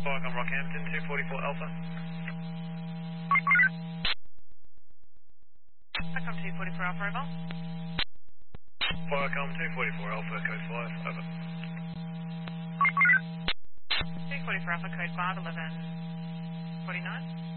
Viacom Rockhampton, 244 Alpha. Viacom 244 Alpha, over. Viacom 244 Alpha, code 5, over. 244 Alpha, code 5, 1149.